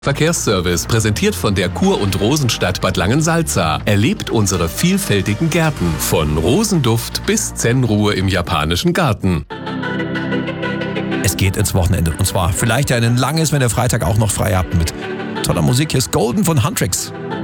Verkehrsservice, präsentiert von der Kur- und Rosenstadt Bad Langensalza. Erlebt unsere vielfältigen Gärten. Von Rosenduft bis Zen-Ruhe im japanischen Garten. Es geht ins Wochenende. Und zwar vielleicht ein langes, wenn ihr Freitag auch noch frei habt mit toller Musik. Hier ist Golden von Huntrix.